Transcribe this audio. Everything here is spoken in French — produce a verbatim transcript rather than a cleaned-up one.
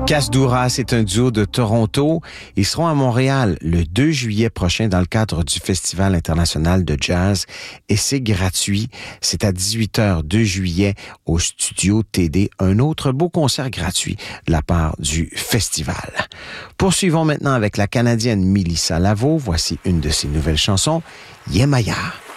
Casdoura, c'est un duo de Toronto. Ils seront à Montréal le deux juillet prochain dans le cadre du Festival international de jazz et c'est gratuit. C'est à dix-huit heures deux juillet au Studio T D. Un autre beau concert gratuit de la part du festival. Poursuivons maintenant avec la Canadienne Mélissa Lavo. Voici une de ses nouvelles chansons, Yemaya.